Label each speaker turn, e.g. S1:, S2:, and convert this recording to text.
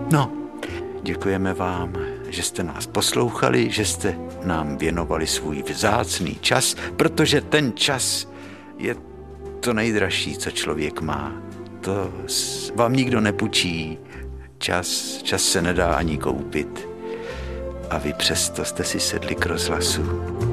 S1: No, děkujeme vám, že jste nás poslouchali, že jste nám věnovali svůj vzácný čas, protože ten čas je to nejdražší, co člověk má. To vám nikdo nepůjčí. Čas se nedá ani koupit. A vy přesto jste si sedli k rozhlasu.